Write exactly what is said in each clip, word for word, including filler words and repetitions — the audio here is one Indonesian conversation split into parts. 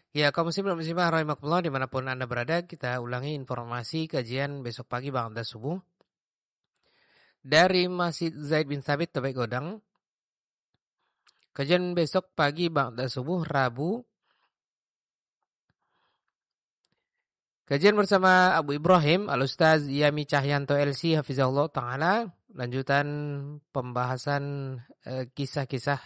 Ya, kaum muslim dan muslimah rahimakumullah dimanapun Anda berada, kita ulangi informasi kajian besok pagi ba'da subuh dari Masjid Zaid bin Thabit Tebet Godang. Kajian besok pagi ba'da subuh Rabu. Kajian bersama Abu Ibrahim Al-Ustaz Yami Cahyanto L C Hafizahullah Ta'ala. Lanjutan pembahasan eh, kisah-kisah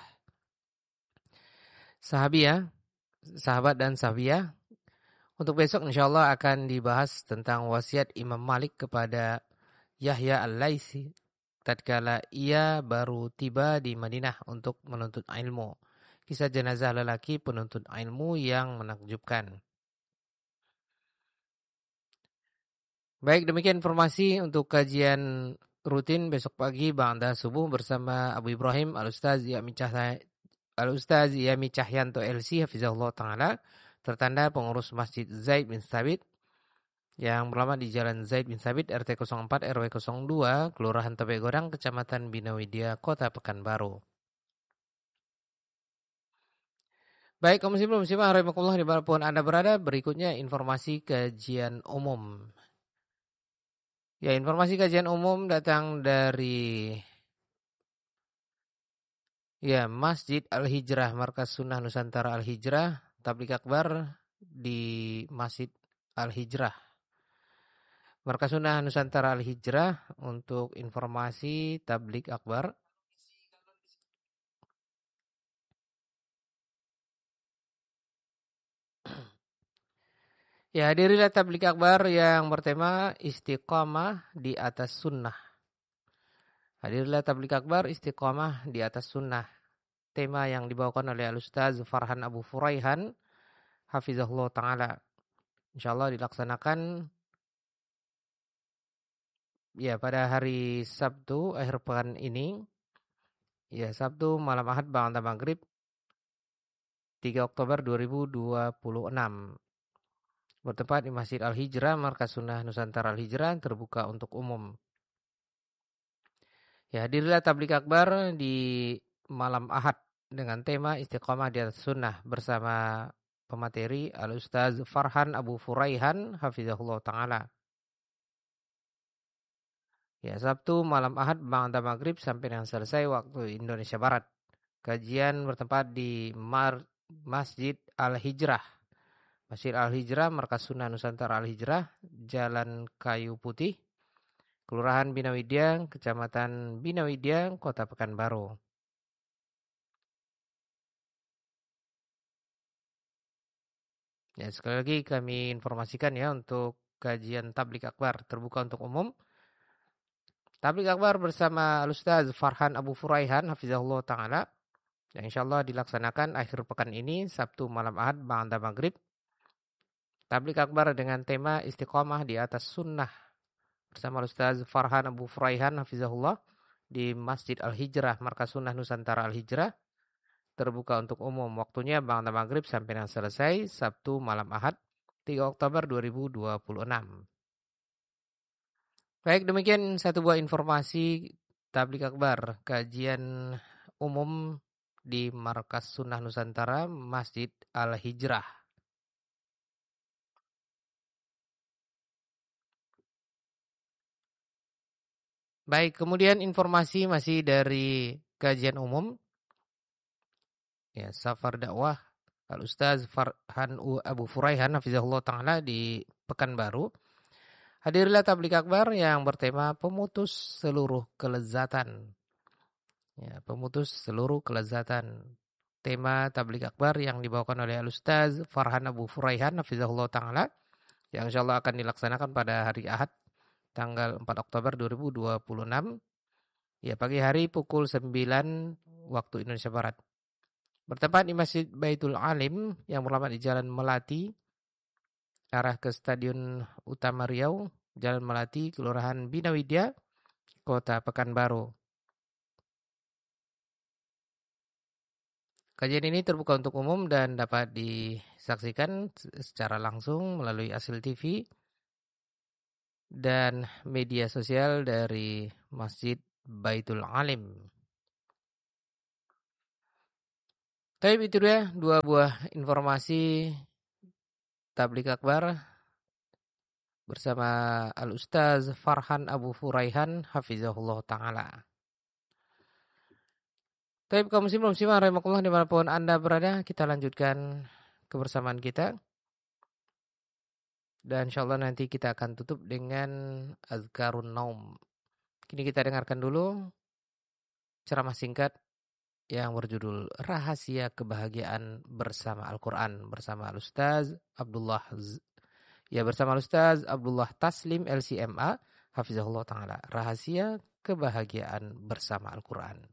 sahabiah, sahabat dan sahabiah. Untuk besok insyaallah akan dibahas tentang wasiat Imam Malik kepada Yahya Al-Laitsi tatkala ia baru tiba di Madinah untuk menuntut ilmu. Kisah jenazah lelaki penuntut ilmu yang menakjubkan. Baik, demikian informasi untuk kajian rutin besok pagi ba'da subuh bersama Abu Ibrahim Al-Ustaz Yami Cahya Al-Ustaz Yami Cahyanto L C Hafizahullah Ta'ala, tertanda pengurus Masjid Zaid bin Thabit yang beralamat di Jalan Zaid bin Thabit R T nol empat R W nol dua Kelurahan Tebet Godang Kecamatan Bina Widya Kota Pekanbaru. Baik, kaum muslimin muslimah rahimakumullah dimanapun Anda berada, berikutnya informasi kajian umum. Ya, informasi kajian umum datang dari ya Masjid Al-Hijrah Markas Sunnah Nusantara Al-Hijrah, tablik akbar di Masjid Al-Hijrah Markas Sunnah Nusantara Al-Hijrah untuk informasi tablik akbar. Ya, hadirilah tablik akbar yang bertema istiqamah di atas sunnah. Hadirilah tablik akbar istiqamah di atas sunnah. Tema yang dibawakan oleh Al-Ustaz Farhan Abu Furaihan, Hafizahullah Ta'ala. InsyaAllah dilaksanakan ya pada hari Sabtu akhir pekan ini. Ya, Sabtu malam Ahad ba'da maghrib tiga Oktober dua ribu dua puluh enam. Bertempat di Masjid Al-Hijrah, Markas Sunnah Nusantara Al-Hijrah, terbuka untuk umum. Ya, hadirilah tablik akbar di malam Ahad dengan tema istiqamah di atas sunnah bersama pemateri Al-Ustaz Farhan Abu Furaihan, Hafizahullah Ta'ala. Ya, Sabtu malam Ahad ba'da maghrib sampai dengan selesai waktu Indonesia Barat. Kajian bertempat di Mar Masjid Al-Hijrah. Masjid Al-Hijrah, Markas Sunnah Nusantara Al-Hijrah, Jalan Kayu Putih, Kelurahan Bina Widya, Kecamatan Bina Widya, Kota Pekanbaru. Ya, sekali lagi kami informasikan ya untuk kajian tablik akbar terbuka untuk umum. Tablik akbar bersama Al-Ustaz Farhan Abu Furaihan, Hafizahullah Ta'ala, yang insyaallah dilaksanakan akhir pekan ini, Sabtu malam Ahad ba'da maghrib. Tablik akbar dengan tema istiqamah di atas sunnah bersama Ustaz Farhan Abu Furaihan Hafizahullah di Masjid Al-Hijrah Markas Sunnah Nusantara Al-Hijrah, terbuka untuk umum. Waktunya ba'da maghrib sampai dengan selesai Sabtu malam Ahad tiga Oktober dua ribu dua puluh enam. Baik, demikian satu buah informasi tablik akbar kajian umum di Markas Sunnah Nusantara Masjid Al-Hijrah. Baik, kemudian informasi masih dari kajian umum. Ya, Safar Dakwah Al-Ustaz Farhan Abu Furaihan Hafizahullah Ta'ala di Pekanbaru. Hadirilah tablik akbar yang bertema pemutus seluruh kelezatan. Ya, pemutus seluruh kelezatan. Tema tablik akbar yang dibawakan oleh Al-Ustaz Farhan Abu Furaihan Hafizahullah Ta'ala, yang insyaallah akan dilaksanakan pada hari Ahad tanggal empat Oktober dua ribu dua puluh enam. Ya, pagi hari pukul sembilan waktu Indonesia Barat. Bertempat di Masjid Baitul Alim yang beralamat di Jalan Melati, arah ke Stadion Utama Riau, Jalan Melati, Kelurahan Bina Widya, Kota Pekanbaru. Kajian ini terbuka untuk umum dan dapat disaksikan secara langsung melalui Asil T V dan media sosial dari Masjid Baitul Alim. Tapi itu dia dua buah informasi Tablik Akbar bersama Al-Ustaz Farhan Abu Furaihan hafizahullah ta'ala. Baik, kaum muslimin muslimah rahimakumullah dimanapun Anda berada, kita lanjutkan kebersamaan kita. Dan insyaallah nanti kita akan tutup dengan Azkarun Naum. Kini kita dengarkan dulu ceramah singkat yang berjudul Rahasia Kebahagiaan Bersama Al-Quran bersama Al-Ustaz Abdullah Z- ya bersama Al-Ustaz Abdullah Taslim L C M A hafizahullah ta'ala. Rahasia Kebahagiaan Bersama Al-Quran.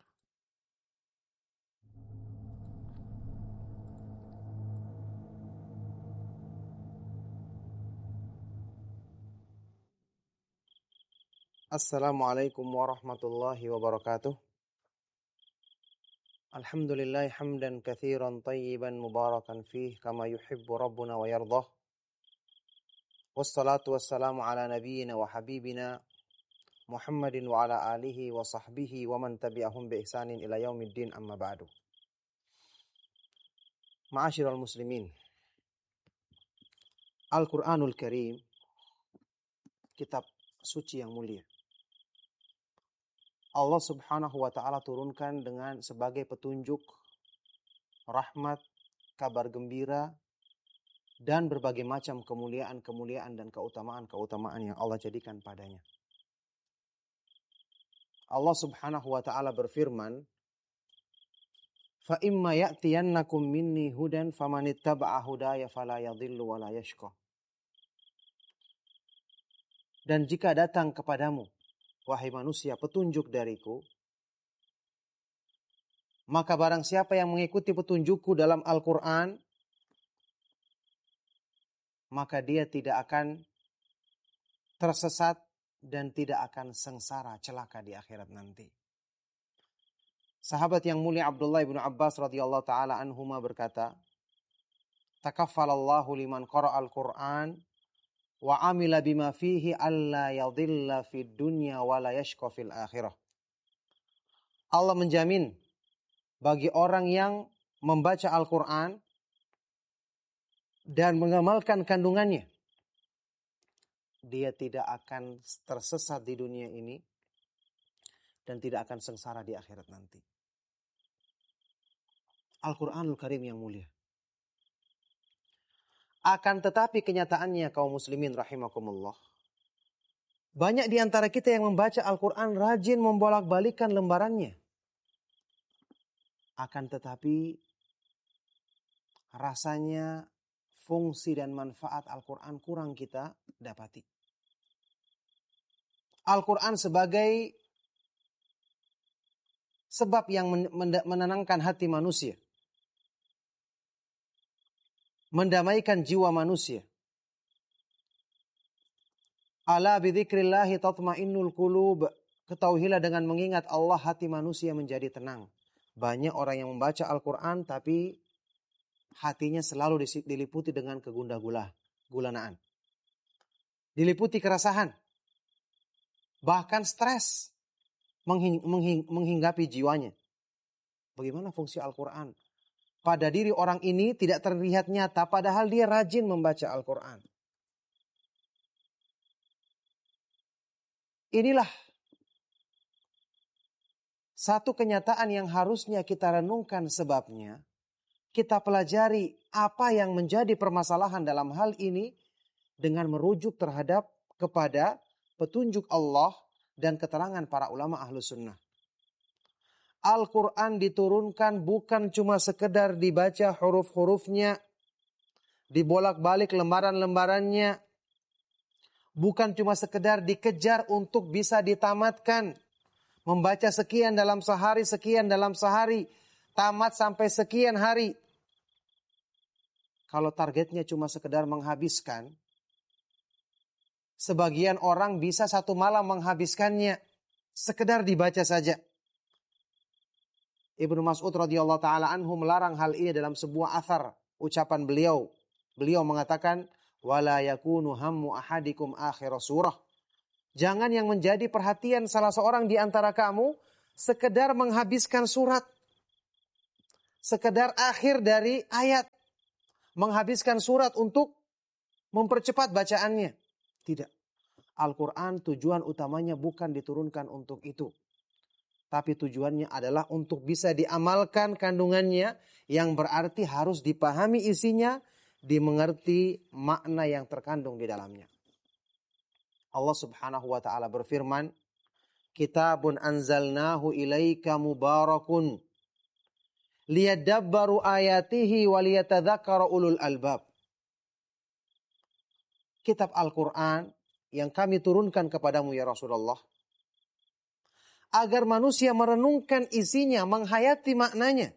Assalamualaikum warahmatullahi wabarakatuh. Alhamdulillah hamdan katsiran tayyiban mubarakan fih kama yuhibbu rabbuna wa yardah. Wassalatu wassalamu ala nabiyyina wa habibina Muhammadin wa ala alihi wa sahbihi wa man tabi'ahum bi ihsanin ila yaumiddin amma ba'du. Ma'asyiral muslimin. Al-Qur'anul Karim, kitab suci yang mulia, Allah subhanahu wa ta'ala turunkan dengan sebagai petunjuk, rahmat, kabar gembira, dan berbagai macam kemuliaan-kemuliaan dan keutamaan-keutamaan yang Allah jadikan padanya. Allah subhanahu wa ta'ala berfirman, فَإِمَّا يَأْتِيَنَّكُمْ مِنِّي هُدًى فَمَنِ اتَّبَعَ هُدَايَ فَلَا يَضِلُّ وَلَا يَشْقَى. Dan jika datang kepadamu, wahai manusia, petunjuk dariku, maka barang siapa yang mengikuti petunjukku dalam Al-Quran, maka dia tidak akan tersesat dan tidak akan sengsara celaka di akhirat nanti. Sahabat yang mulia Abdullah bin Abbas radhiyallahu taala anhuma berkata, "Takaffalallahu liman qara'al Qur'an wa amila bima fihi alla yadhilla fid dunya wa la yashqa fil akhirah." Allah menjamin bagi orang yang membaca Al-Qur'an dan mengamalkan kandungannya, dia tidak akan tersesat di dunia ini dan tidak akan sengsara di akhirat nanti. Al-Qur'anul Karim yang mulia. Akan tetapi kenyataannya kaum muslimin rahimakumullah, banyak di antara kita yang membaca Al-Quran rajin membolak-balikan lembarannya. Akan tetapi rasanya fungsi dan manfaat Al-Quran kurang kita dapati. Al-Quran sebagai sebab yang menenangkan hati manusia, mendamaikan jiwa manusia. Ala bidzikrillahi tatmainnul qulub. Ketahuilah dengan mengingat Allah hati manusia menjadi tenang. Banyak orang yang membaca Al-Quran tapi hatinya selalu diliputi dengan kegundah gula, gulanaan. Diliputi keresahan. Bahkan stres menghing, menghing, menghinggapi jiwanya. Bagaimana fungsi Al-Quran? Pada diri orang ini tidak terlihat nyata, padahal dia rajin membaca Al-Quran. Inilah satu kenyataan yang harusnya kita renungkan sebabnya. Kita pelajari apa yang menjadi permasalahan dalam hal ini dengan merujuk terhadap kepada petunjuk Allah dan keterangan para ulama Ahlus Sunnah. Al-Quran diturunkan bukan cuma sekedar dibaca huruf-hurufnya, dibolak-balik lembaran-lembarannya, bukan cuma sekedar dikejar untuk bisa ditamatkan, membaca sekian dalam sehari, sekian dalam sehari, tamat sampai sekian hari. Kalau targetnya cuma sekedar menghabiskan, sebagian orang bisa satu malam menghabiskannya, sekedar dibaca saja. Ibnu Mas'ud radhiyallahu taala anhu melarang hal ini dalam sebuah athar, ucapan beliau. Beliau mengatakan, "Wala yakunu hammu ahadikum akhir surah." Jangan yang menjadi perhatian salah seorang di antara kamu sekedar menghabiskan surat, sekedar akhir dari ayat, menghabiskan surat untuk mempercepat bacaannya. Tidak. Al-Quran tujuan utamanya bukan diturunkan untuk itu. Tapi tujuannya adalah untuk bisa diamalkan kandungannya, yang berarti harus dipahami isinya, dimengerti makna yang terkandung di dalamnya. Allah Subhanahu wa taala berfirman, "Kitabun anzalnahu ilaika mubarakun liyadabbaru ayatihi wa liyatadzakkara ulul albab." Kitab Al-Quran yang kami turunkan kepadamu ya Rasulullah, agar manusia merenungkan isinya, menghayati maknanya.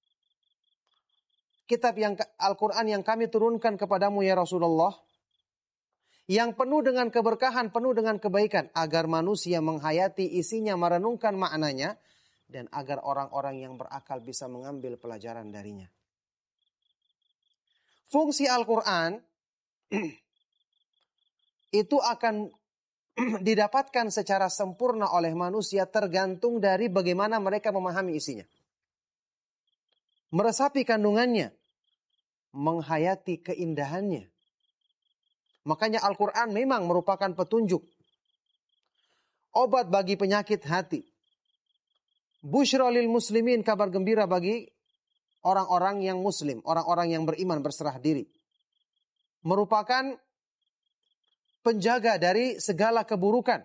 Kitab yang Al-Quran yang kami turunkan kepadamu ya Rasulullah, yang penuh dengan keberkahan, penuh dengan kebaikan, agar manusia menghayati isinya, merenungkan maknanya, dan agar orang-orang yang berakal bisa mengambil pelajaran darinya. Fungsi Al-Quran itu akan didapatkan secara sempurna oleh manusia tergantung dari bagaimana mereka memahami isinya. Meresapi kandungannya, menghayati keindahannya. Makanya Al-Quran memang merupakan petunjuk, obat bagi penyakit hati. Busyra lil muslimin, kabar gembira bagi orang-orang yang muslim, orang-orang yang beriman, berserah diri. Merupakan penjaga dari segala keburukan.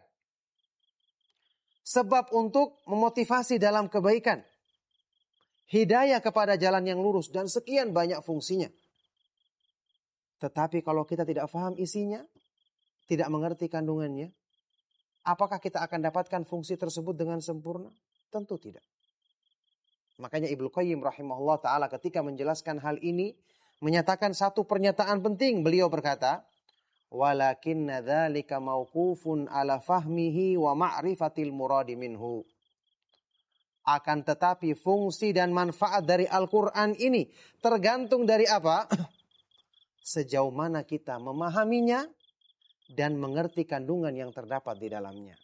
Sebab untuk memotivasi dalam kebaikan. Hidayah kepada jalan yang lurus, dan sekian banyak fungsinya. Tetapi kalau kita tidak paham isinya, tidak mengerti kandungannya, apakah kita akan dapatkan fungsi tersebut dengan sempurna? Tentu tidak. Makanya Ibnu Qayyim rahimahullah ta'ala ketika menjelaskan hal ini, menyatakan satu pernyataan penting. Beliau berkata, walakinna dzalika mauqufun ala fahmihi wa ma'rifatil muradi minhu. Akan tetapi fungsi dan manfaat dari Al-Quran ini tergantung dari apa? Sejauh mana kita memahaminya dan mengerti kandungan yang terdapat di dalamnya.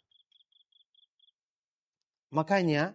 Makanya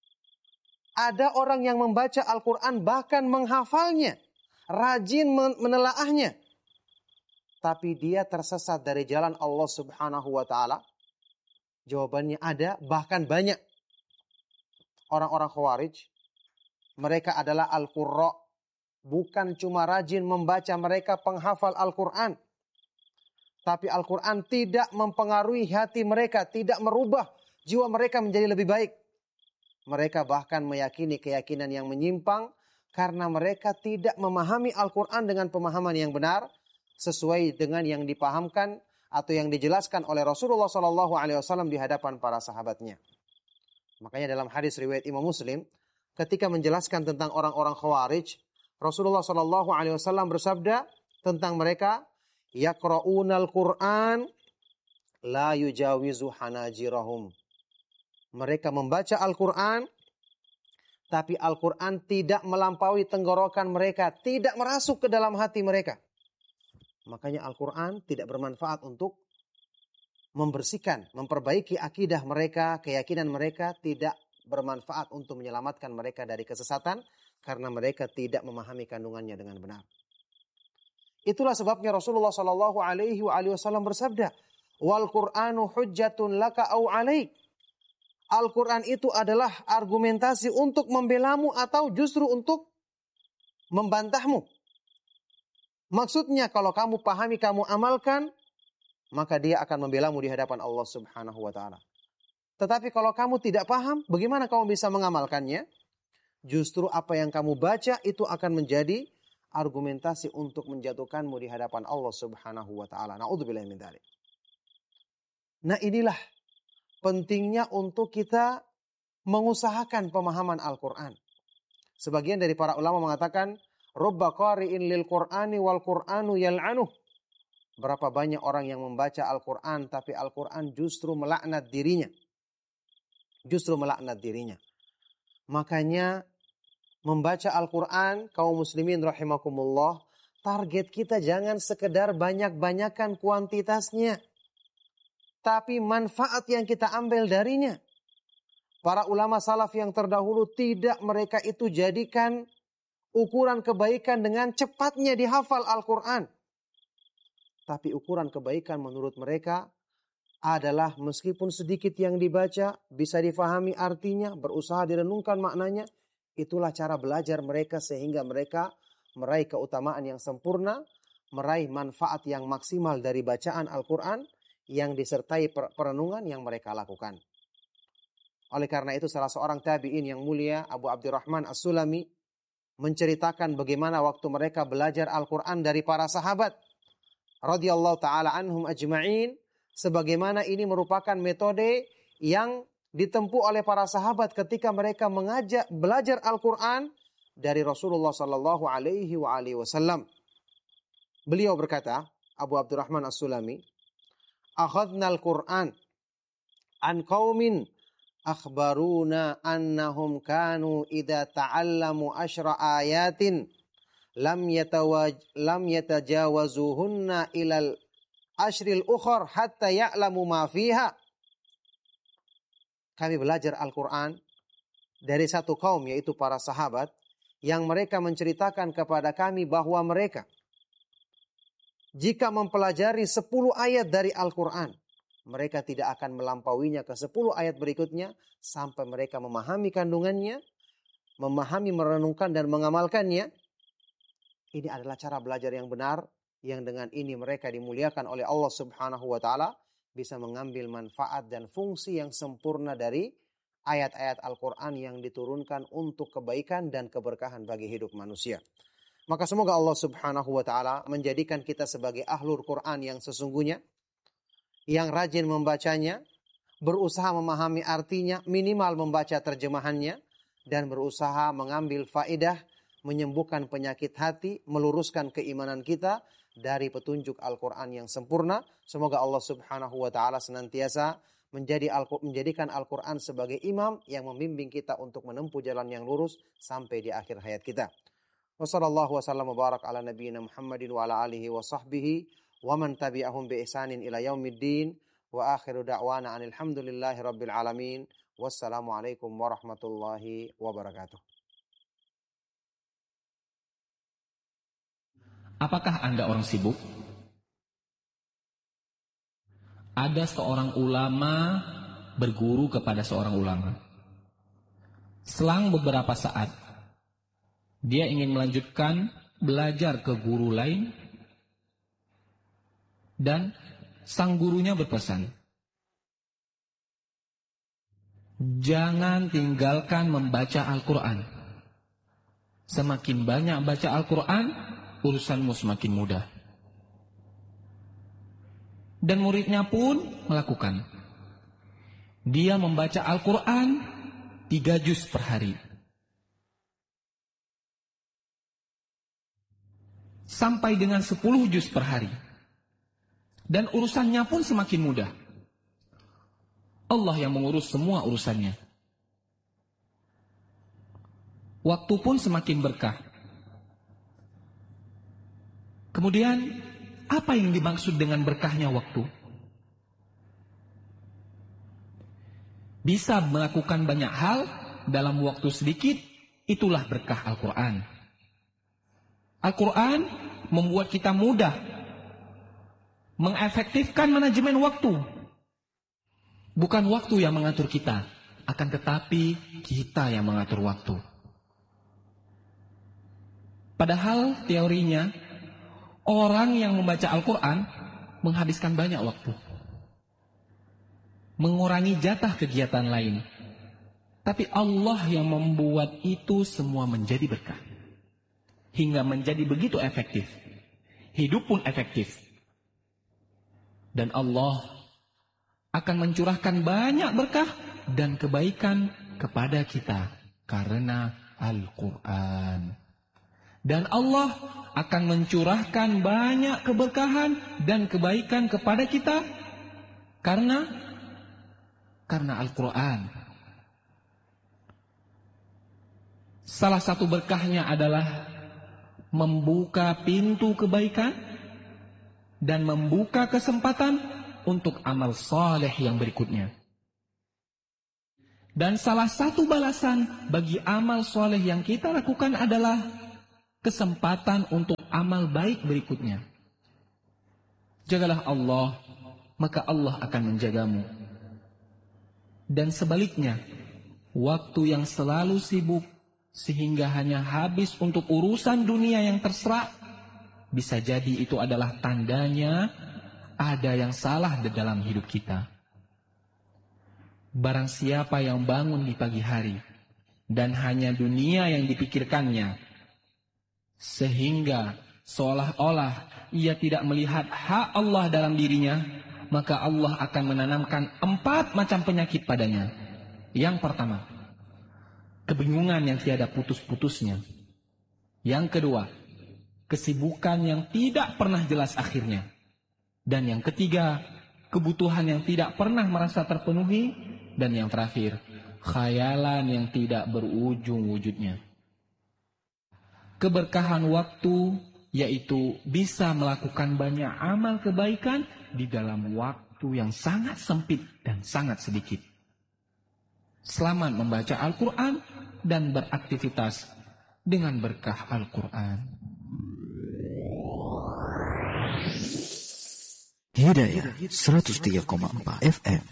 ada orang yang membaca Al-Quran bahkan menghafalnya, rajin menelaahnya, tapi dia tersesat dari jalan Allah Subhanahu wa taala. Jawabannya ada, bahkan banyak. Orang-orang Khawarij, mereka adalah Al-Qurra, bukan cuma rajin membaca, mereka penghafal Al-Quran. Tapi Al-Quran tidak mempengaruhi hati mereka, tidak merubah jiwa mereka menjadi lebih baik. Mereka bahkan meyakini keyakinan yang menyimpang karena mereka tidak memahami Al-Quran dengan pemahaman yang benar, sesuai dengan yang dipahamkan atau yang dijelaskan oleh Rasulullah shallallahu alaihi wasallam di hadapan para sahabatnya. Makanya dalam hadis riwayat Imam Muslim, ketika menjelaskan tentang orang-orang Khawarij, Rasulullah shallallahu alaihi wasallam bersabda tentang mereka, yaqra'unal Qur'an la yujawizu hanajirahum. Mereka membaca Al-Quran, tapi Al-Quran tidak melampaui tenggorokan mereka, tidak merasuk ke dalam hati mereka. Makanya Al-Quran tidak bermanfaat untuk membersihkan, memperbaiki akidah mereka, keyakinan mereka, tidak bermanfaat untuk menyelamatkan mereka dari kesesatan, karena mereka tidak memahami kandungannya dengan benar. Itulah sebabnya Rasulullah Shallallahu Alaihi Wasallam bersabda, wal Qur'anu hujjatun laka au alaik. Al-Quran itu adalah argumentasi untuk membelamu atau justru untuk membantahmu. Maksudnya kalau kamu pahami, kamu amalkan, maka dia akan membelamu di hadapan Allah Subhanahu wa taala. Tetapi kalau kamu tidak paham, bagaimana kamu bisa mengamalkannya? Justru apa yang kamu baca itu akan menjadi argumentasi untuk menjatuhkanmu di hadapan Allah Subhanahu wa taala. Na'udzubillahi min dzalik. Nah, inilah pentingnya untuk kita mengusahakan pemahaman Al-Quran. Sebagian dari para ulama mengatakan, rubba qari'in lil Qur'ani wal Qur'anu yal'anuh. Berapa banyak orang yang membaca Al-Quran, tapi Al-Quran justru melaknat dirinya. Justru melaknat dirinya. Makanya membaca Al-Quran, kaum muslimin rahimakumullah, target kita jangan sekedar banyak-banyakan kuantitasnya, tapi manfaat yang kita ambil darinya. Para ulama salaf yang terdahulu tidak mereka itu jadikan ukuran kebaikan dengan cepatnya dihafal Al-Quran. tapi ukuran kebaikan menurut mereka adalah meskipun sedikit yang dibaca, bisa difahami artinya, berusaha direnungkan maknanya. Itulah cara belajar mereka sehingga mereka meraih keutamaan yang sempurna, meraih manfaat yang maksimal dari bacaan Al-Quran yang disertai perenungan yang mereka lakukan. Oleh karena itu salah seorang tabi'in yang mulia, Abu Abdurrahman As-Sulami, menceritakan bagaimana waktu mereka belajar Al-Quran dari para sahabat radhiyallahu ta'ala anhum ajma'in, sebagaimana ini merupakan metode yang ditempuh oleh para sahabat ketika mereka mengajak belajar Al-Quran dari Rasulullah sallallahu alaihi wa alihi wasallam. Beliau berkata, Abu Abdurrahman As-Sulami, "Akhadna al-Qur'an an qaumin akhbaruna annahum kanu idza ta'allamu asyra ayatin lam yatawaj lam yatajawazuhunna ilal ashril ukhar hatta ya'lamu ma fiha." Kami belajar Al-Quran dari satu kaum, yaitu para sahabat, yang mereka menceritakan kepada kami bahwa mereka jika mempelajari sepuluh ayat dari Al-Quran, mereka tidak akan melampauinya ke sepuluh ayat berikutnya sampai mereka memahami kandungannya, memahami, merenungkan dan mengamalkannya. Ini adalah cara belajar yang benar, yang dengan ini mereka dimuliakan oleh Allah Subhanahu wa taala, bisa mengambil manfaat dan fungsi yang sempurna dari ayat-ayat Al-Quran yang diturunkan untuk kebaikan dan keberkahan bagi hidup manusia. Maka semoga Allah Subhanahu wa taala menjadikan kita sebagai ahlul Quran yang sesungguhnya, yang rajin membacanya, berusaha memahami artinya, minimal membaca terjemahannya, dan berusaha mengambil faedah, menyembuhkan penyakit hati, meluruskan keimanan kita dari petunjuk Al-Quran yang sempurna. Semoga Allah Subhanahu wa taala senantiasa menjadi menjadikan Al-Quran sebagai imam yang membimbing kita untuk menempuh jalan yang lurus sampai di akhir hayat kita. Wassallallahu wasallam wa barak ala nabiyyina Muhammadin wa ala alihi wa sahbihi wa man tabi'ahum bi ihsanin ila yaumiddin wa akhiru da'wana anil hamdulillahi rabbil alamin. Wassalamu alaikum warahmatullahi wabarakatuh. Apakah Anda orang sibuk? Ada seorang ulama berguru kepada seorang ulama. Selang beberapa saat, dia ingin melanjutkan belajar ke guru lain, dan sang gurunya berpesan, jangan tinggalkan membaca Al-Quran. Semakin banyak baca Al-Quran, urusanmu semakin mudah. Dan muridnya pun melakukan. Dia membaca Al-Quran tiga juz per hari. Sampai dengan sepuluh juz per hari. Dan urusannya pun semakin mudah. Allah yang mengurus semua urusannya. Waktu pun semakin berkah. Kemudian, apa yang dimaksud dengan berkahnya waktu? Bisa melakukan banyak hal dalam waktu sedikit, itulah berkah Al-Quran. Al-Quran membuat kita mudah mengefektifkan manajemen waktu. Bukan waktu yang mengatur kita, akan tetapi kita yang mengatur waktu. Padahal teorinya, orang yang membaca Al-Quran menghabiskan banyak waktu, mengurangi jatah kegiatan lain. Tapi Allah yang membuat itu semua menjadi berkah, hingga menjadi begitu efektif. Hidup pun efektif. Dan Allah akan mencurahkan banyak berkah dan kebaikan kepada kita karena Al-Quran. Dan Allah akan mencurahkan banyak keberkahan dan kebaikan kepada kita karena karena Al-Quran. Salah satu berkahnya adalah membuka pintu kebaikan dan membuka kesempatan untuk amal saleh yang berikutnya. Dan salah satu balasan bagi amal saleh yang kita lakukan adalah kesempatan untuk amal baik berikutnya. jagalah Allah, maka Allah akan menjagamu. Dan sebaliknya, waktu yang selalu sibuk sehingga hanya habis untuk urusan dunia yang terserah, bisa jadi itu adalah tandanya ada yang salah di dalam hidup kita. Barang siapa yang bangun di pagi hari dan hanya dunia yang dipikirkannya, sehingga seolah-olah ia tidak melihat hak Allah dalam dirinya, maka Allah akan menanamkan empat macam penyakit padanya. Yang pertama, kebingungan yang tiada putus-putusnya. Yang kedua, kesibukan yang tidak pernah jelas akhirnya. Dan yang ketiga, kebutuhan yang tidak pernah merasa terpenuhi. Dan yang terakhir, khayalan yang tidak berujung wujudnya. Keberkahan waktu yaitu bisa melakukan banyak amal kebaikan di dalam waktu yang sangat sempit dan sangat sedikit. Selamat membaca Al-Quran dan beraktivitas dengan berkah Al-Quran. Hidayah seratus tiga koma empat F M.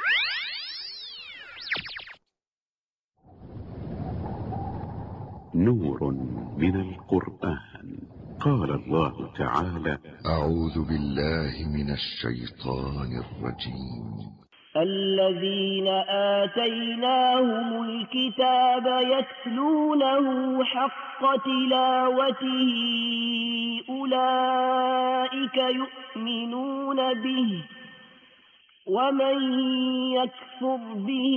نور من القرآن. قال الله تعالى: أعوذ بالله من الشيطان الرجيم. الذين آتيناهم الكتاب يتلونه حق تلاوته أولئك يؤمنون به ومن يكفر به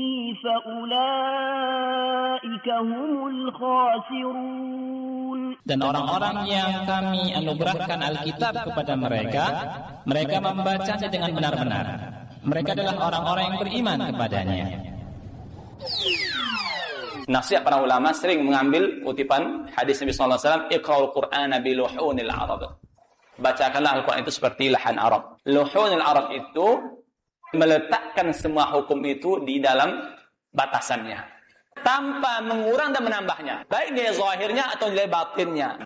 فأولئك هم الخاسرون. Dan orang-orang yang kami anugerahkan Alkitab kepada mereka, mereka membacanya dengan benar-benar. Mereka adalah orang-orang yang beriman kepadanya. Nasihat para ulama sering mengambil kutipan hadis Nabi sallallahu alaihi wasallam, "Iqra'ul Qur'ana bi luhunil Arab." Bacakanlah Al-Quran itu seperti lahan Arab. Luhunil Arab itu meletakkan semua hukum itu di dalam batasannya, tanpa mengurang dan menambahnya, baik nilai zahirnya atau nilai batinnya.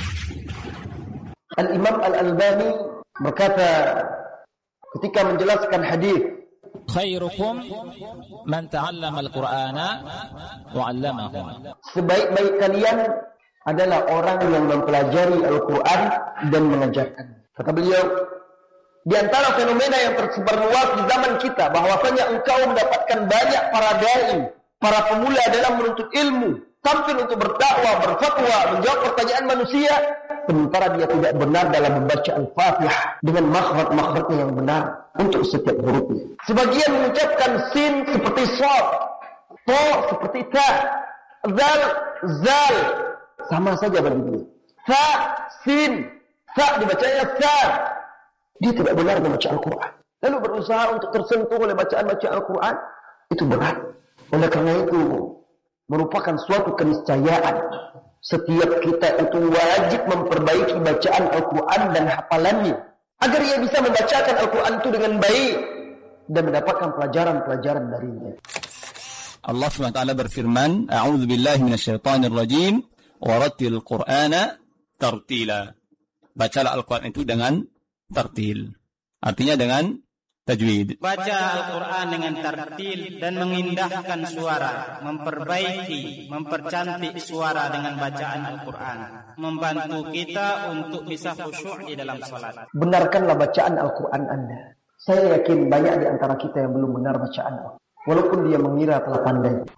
Al-Imam Al-Albani berkata ketika menjelaskan hadis, khairukum man ta'allama al-Qur'ana wa 'allamahu. Sebaik-baik kalian adalah orang yang mempelajari Al-Quran dan mengajarkan. Kata beliau, di antara fenomena yang tersebar luas di zaman kita, bahwasanya engkau mendapatkan banyak para dai, para pemula dalam menuntut ilmu, tampil untuk berdakwah, berfatwa, menjawab pertanyaan manusia, sementara dia tidak benar dalam membaca Al-Fatihah dengan makhraj-makhrajnya yang benar untuk setiap hurufnya. Sebagian mengucapkan sin seperti shad, to seperti ta, zal, zal, sama saja begitu. Fa, sin, fa dibacanya sa. Dia tidak benar membaca Al-Quran. Lalu berusaha untuk tersentuh oleh bacaan-bacaan Al-Quran, itu berat. Oleh karena itu, merupakan suatu keniscayaan. Setiap kita itu wajib memperbaiki bacaan Al-Quran dan hafalannya, agar ia bisa membacakan Al-Quran itu dengan baik dan mendapatkan pelajaran-pelajaran darinya. Allah subhanahu wa taala berfirman, "A'udzu billahi minasyaitonir rajim, warattil Qur'ana tartila." Bacalah Al-Quran itu dengan tartil, artinya dengan tajwid. Baca Al-Quran dengan tartil dan mengindahkan suara, memperbaiki, mempercantik suara dengan bacaan Al-Quran, membantu kita untuk bisa khusyuk di dalam salat. Benarkanlah bacaan Al-Quran Anda. Saya yakin banyak di antara kita yang belum benar bacaan Al-Quran, walaupun dia mengira telah pandai.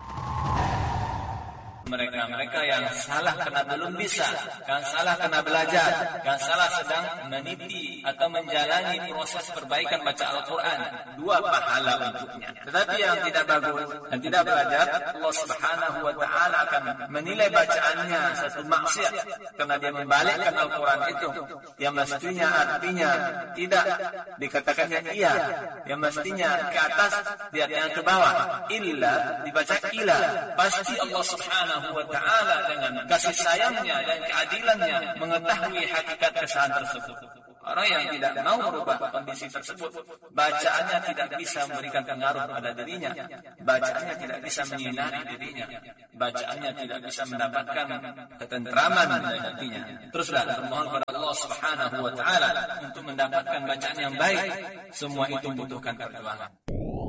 Mereka-mereka yang salah karena belum bisa, yang salah karena belajar, yang salah sedang meniti atau menjalani proses perbaikan baca Al-Quran, dua pahala untuknya. Tetapi yang tidak bagus dan tidak belajar, Allah Subhanahu wa taala akan menilai bacaannya satu maksiat karena dia membalikkan Al-Quran itu yang mestinya artinya tidak dikatakannya iya, yang mestinya ke atas dia yang ke bawah, illa dibaca ila. Pasti Allah Subhanahu wa ta'ala dengan kasih sayangnya dan keadilannya mengetahui hakikat kesalahan tersebut. Orang yang tidak mau merubah kondisi tersebut, bacaannya tidak bisa memberikan pengaruh pada dirinya, bacaannya tidak bisa menyinari dirinya, bacaannya tidak bisa mendapatkan ketentraman pada hatinya. Teruslah bermohon kepada Allah Subhanahu wa taala untuk mendapatkan bacaan yang baik. Semua itu membutuhkan perjuangan.